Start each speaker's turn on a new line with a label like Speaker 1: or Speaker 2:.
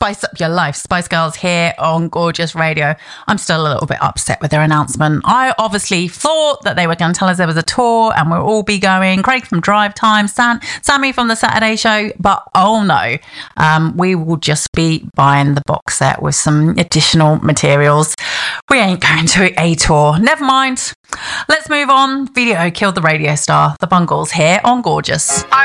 Speaker 1: Spice Up Your Life. Spice Girls here on Gorgeous Radio. I'm still a little bit upset with their announcement. I obviously thought that they were going to tell us there was a tour and we'll all be going. Craig from Drive Time, Sammy from the Saturday Show. But oh no, we will just be buying the box set with some additional materials. We ain't going to a tour. Never mind. Let's move on. Video killed the radio star. The Bungles here on Gorgeous.